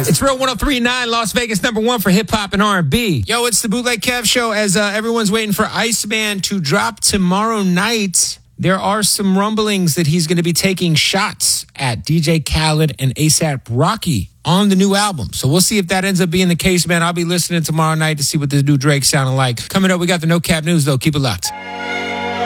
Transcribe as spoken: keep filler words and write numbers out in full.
It's Real one oh three point nine, Las Vegas number one for hip-hop and R and B. Yo, it's the Bootleg Kev Show as uh, everyone's waiting for Iceman to drop tomorrow night. There are some rumblings that he's going to be taking shots at D J Khaled and ASAP Rocky on the new album. So we'll see if that ends up being the case, man. I'll be listening tomorrow night to see what this new Drake sounding like. Coming up, we got the No Cap News, though. Keep it locked.